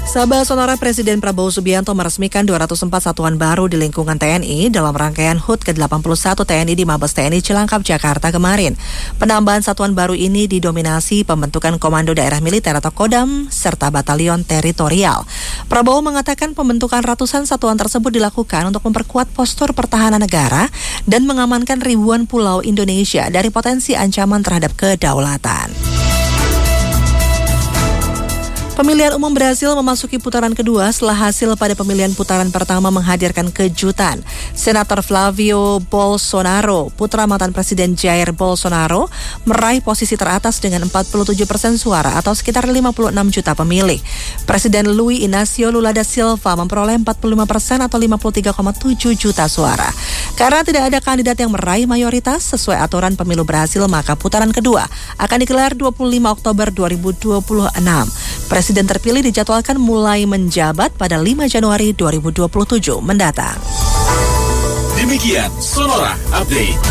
Sahabat Sonora, Presiden Prabowo Subianto meresmikan 204 satuan baru di lingkungan TNI dalam rangkaian HUT ke-81 TNI di Mabes TNI Cilangkap, Jakarta kemarin. Penambahan satuan baru ini didominasi pembentukan Komando Daerah Militer atau Kodam serta Batalion Teritorial. Prabowo mengatakan pembentukan ratusan satuan tersebut dilakukan untuk memperkuat postur pertahanan negara dan mengamankan ribuan pulau Indonesia dari potensi ancaman terhadap kedaulatan. Pemilihan umum Brasil memasuki putaran kedua setelah hasil pada pemilihan putaran pertama menghadirkan kejutan. Senator Flavio Bolsonaro, putra mantan Presiden Jair Bolsonaro, meraih posisi teratas dengan 47% suara atau sekitar 56 juta pemilih. Presiden Luiz Inácio Lula da Silva memperoleh 45% atau 53,7 juta suara. Karena tidak ada kandidat yang meraih mayoritas sesuai aturan pemilu Brasil, maka putaran kedua akan digelar 25 Oktober 2026. Presiden terpilih dijadwalkan mulai menjabat pada 5 Januari 2027 mendatang. Demikian Sonora Update.